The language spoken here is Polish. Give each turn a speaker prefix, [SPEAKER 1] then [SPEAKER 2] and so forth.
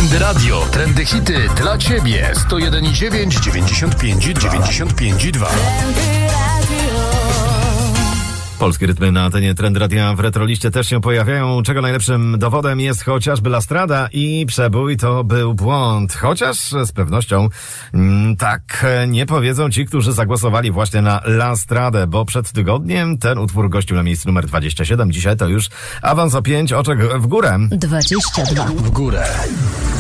[SPEAKER 1] Trendy Radio, trendy hity dla Ciebie. 101,9, 95,2.
[SPEAKER 2] Polskie rytmy na antenie Trend Radia w Retroliście też się pojawiają, czego najlepszym dowodem jest chociażby La Strada i przebój to był błąd. Chociaż z pewnością tak nie powiedzą ci, którzy zagłosowali właśnie na La Stradę, bo przed tygodniem ten utwór gościł na miejscu numer 27. Dzisiaj to już awans o 5 oczek w górę.
[SPEAKER 3] 22
[SPEAKER 1] W górę.